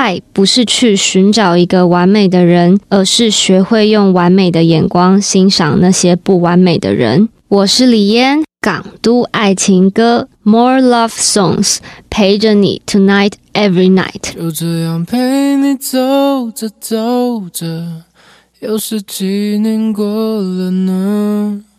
爱不是去寻找一个完美的人，而是学会用完美的眼光欣赏那些不完美的人。我是李嫣，港都爱情歌 More Love Songs 陪着你 Tonight Every Night。 就这样陪你走着走着，又是几年过了呢？